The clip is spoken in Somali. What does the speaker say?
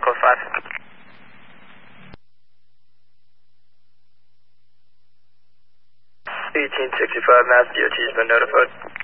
code 5. 1865 Mass DOT has been notified.